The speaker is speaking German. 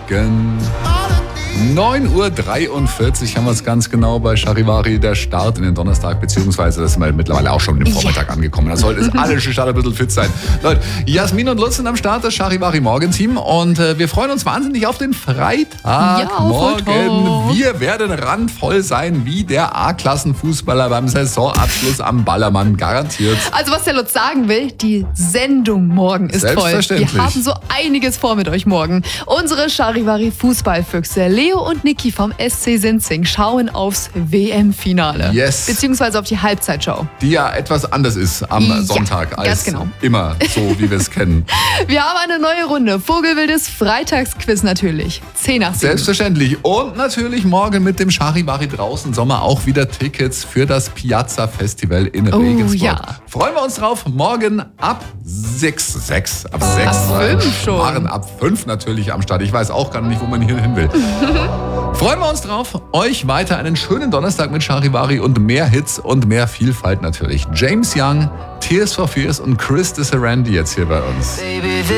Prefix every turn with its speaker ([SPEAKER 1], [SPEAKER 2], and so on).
[SPEAKER 1] Morgen. 9.43 Uhr haben wir es ganz genau bei Charivari, der Start in den Donnerstag, beziehungsweise das sind wir mittlerweile auch schon im Vormittag angekommen. Da sollte es alle schon ein bisschen fit sein. Leute, Jasmin und Lutz sind am Start, das Charivari Morgenteam, und wir freuen uns wahnsinnig auf den Freitagmorgen. Wir werden randvoll sein wie der A-Klassen-Fußballer beim Saisonabschluss am Ballermann, garantiert.
[SPEAKER 2] Also was der Lutz sagen will, die Sendung morgen ist voll. Wir haben so einiges vor mit euch morgen. Unsere Charivari-Fußballfüchse Leo und Niki vom SC Sinzing schauen aufs WM-Finale.
[SPEAKER 1] Yes.
[SPEAKER 2] Beziehungsweise auf die Halbzeitshow.
[SPEAKER 1] Die ja etwas anders ist am Sonntag als immer, so wie wir es kennen.
[SPEAKER 2] Wir haben eine neue Runde. Vogelwildes Freitagsquiz natürlich. 10 nach 7.
[SPEAKER 1] Selbstverständlich. Und natürlich morgen mit dem Charivari draußen Sommer auch wieder Tickets für das Piazza Festival in Regensburg. Ja. Freuen wir uns drauf. Morgen ab 6. Ab
[SPEAKER 2] 5 schon.
[SPEAKER 1] Waren ab 5 natürlich am Start. Ich weiß auch gar nicht, wo man hier hin will. Freuen wir uns drauf. Euch weiter einen schönen Donnerstag mit Charivari und mehr Hits und mehr Vielfalt natürlich. James Young, Tears for Fears und Chris Disarandi jetzt hier bei uns.